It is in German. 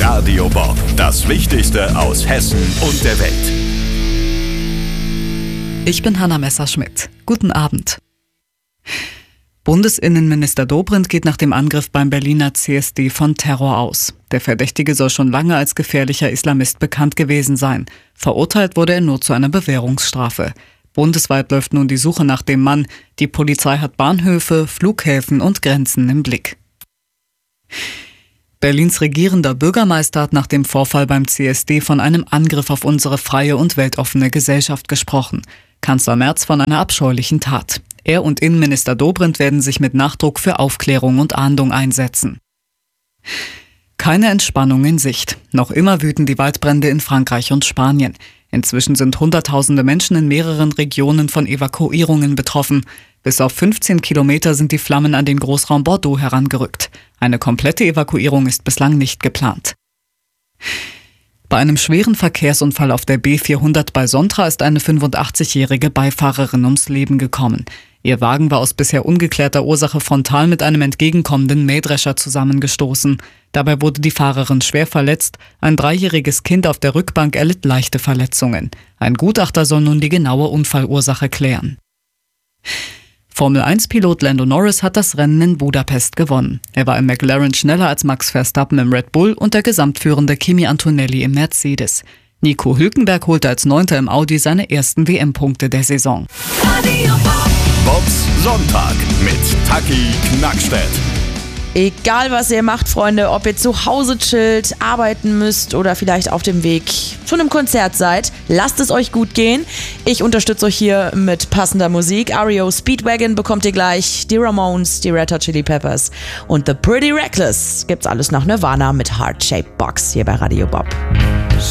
Radio Bob, das Wichtigste aus Hessen und der Welt. Ich bin Hanna Messerschmidt. Guten Abend. Bundesinnenminister Dobrindt geht nach dem Angriff beim Berliner CSD von Terror aus. Der Verdächtige soll schon lange als gefährlicher Islamist bekannt gewesen sein. Verurteilt wurde er nur zu einer Bewährungsstrafe. Bundesweit läuft nun die Suche nach dem Mann. Die Polizei hat Bahnhöfe, Flughäfen und Grenzen im Blick. Berlins regierender Bürgermeister hat nach dem Vorfall beim CSD von einem Angriff auf unsere freie und weltoffene Gesellschaft gesprochen. Kanzler Merz von einer abscheulichen Tat. Er und Innenminister Dobrindt werden sich mit Nachdruck für Aufklärung und Ahndung einsetzen. Keine Entspannung in Sicht. Noch immer wüten die Waldbrände in Frankreich und Spanien. Inzwischen sind Hunderttausende Menschen in mehreren Regionen von Evakuierungen betroffen. Bis auf 15 Kilometer sind die Flammen an den Großraum Bordeaux herangerückt. Eine komplette Evakuierung ist bislang nicht geplant. Bei einem schweren Verkehrsunfall auf der B400 bei Sontra ist eine 85-jährige Beifahrerin ums Leben gekommen. Ihr Wagen war aus bisher ungeklärter Ursache frontal mit einem entgegenkommenden Mähdrescher zusammengestoßen. Dabei wurde die Fahrerin schwer verletzt. Ein 3-jähriges Kind auf der Rückbank erlitt leichte Verletzungen. Ein Gutachter soll nun die genaue Unfallursache klären. Formel-1-Pilot Lando Norris hat das Rennen in Budapest gewonnen. Er war im McLaren schneller als Max Verstappen im Red Bull und der gesamtführende Kimi Antonelli im Mercedes. Nico Hülkenberg holte als 9. im Audi seine ersten WM-Punkte der Saison. Bobs Sonntag mit Taki Knackstedt. Egal was ihr macht, Freunde, ob ihr zu Hause chillt, arbeiten müsst oder vielleicht auf dem Weg zu einem Konzert seid, lasst es euch gut gehen. Ich unterstütze euch hier mit passender Musik. REO Speedwagon bekommt ihr gleich, die Ramones, die Red Hot Chili Peppers und The Pretty Reckless. Gibt's alles nach Nirvana mit Heart Shaped Box hier bei Radio Bob.